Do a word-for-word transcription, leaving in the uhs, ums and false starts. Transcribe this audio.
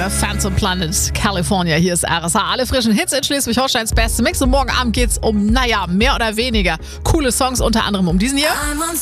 ne? Phantom Planet, California, hier ist R S H. Alle frischen Hits in Schleswig-Holsteins beste Mix. Und morgen Abend geht's um, naja, mehr oder weniger coole Songs, unter anderem um diesen hier.